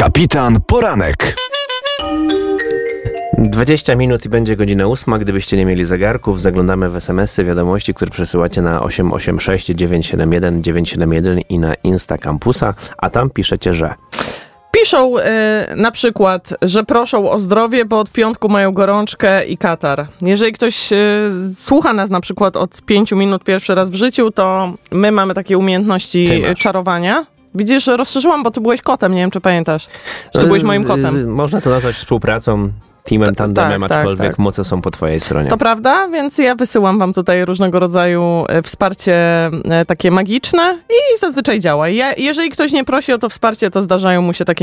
Kapitan Poranek. 20 minut i będzie godzina 8. Gdybyście nie mieli zegarków, zaglądamy w SMS-y, wiadomości, które przesyłacie na 886 971 971 i na Insta Campusa, a tam piszecie, że... Piszą na przykład, że proszą o zdrowie, bo od piątku mają gorączkę i katar. Jeżeli ktoś słucha nas na przykład od 5 minut pierwszy raz w życiu, to my mamy takie umiejętności czarowania. Widzisz, rozszerzyłam, bo ty byłeś kotem, nie wiem czy pamiętasz, że ty byłeś moim kotem. Można to nazwać współpracą, teamem, tandemem, aczkolwiek moce są po twojej stronie. To prawda, więc ja wysyłam wam tutaj różnego rodzaju wsparcie takie magiczne i zazwyczaj działa. Jeżeli ktoś nie prosi o to wsparcie, to zdarzają mu się takie